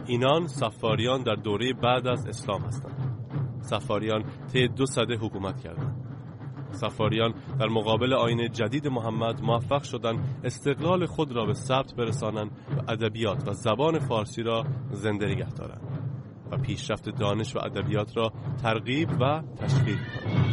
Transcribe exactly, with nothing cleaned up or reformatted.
اینان صفاریان در دوره بعد از اسلام هستند. صفاریان طی دو سده حکومت کردند. صفاریان در مقابل آیین جدید محمد موفق شدند استقلال خود را به ثبت برسانند و ادبیات و زبان فارسی را زنده نگه دارند و پیشرفت دانش و ادبیات را ترغیب و تشویق کنند.